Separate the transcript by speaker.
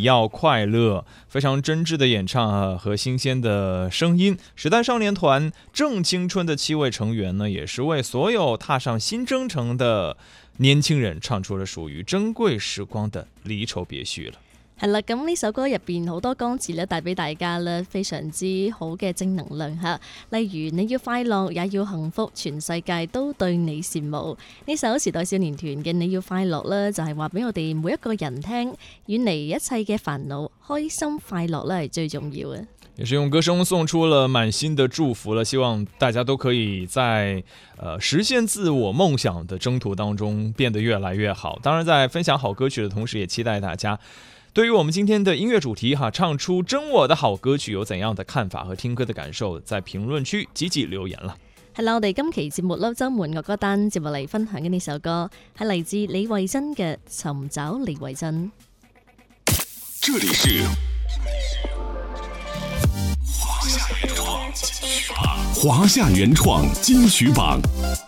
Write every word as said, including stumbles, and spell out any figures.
Speaker 1: 要快乐，非常真挚的演唱啊和新鲜的声音。时代少年团正青春的七位成员呢，也是为所有踏上新征程的年輕人唱出了屬於珍貴時光的離愁別緒啦。
Speaker 2: 係啦，咁呢首歌入邊好多歌詞咧帶俾大家咧非常之好嘅正能量嚇，例如你要快樂也要幸福，全世界都對你羨慕。呢首時代少年團嘅你要快樂咧，就係話俾我哋每一個人聽，遠離一切嘅煩惱，開心快樂咧係最重要嘅。
Speaker 1: 也是用歌聲送出了滿心的祝福了，希望大家都可以在呃實現自我夢想的征途當中變得越來越好。當然在分享好歌曲的同時，也期待大家對於我們今天的音樂主題哈，唱出真我的好歌曲有怎樣的看法和聽歌的感受，在評論區積極留言啦。
Speaker 2: 係啦，我哋今期節目啦，周末樂歌單節目嚟分享嘅呢首歌係嚟自李慧珍嘅《尋找李慧珍》。
Speaker 3: 這裡是華夏原創金曲榜。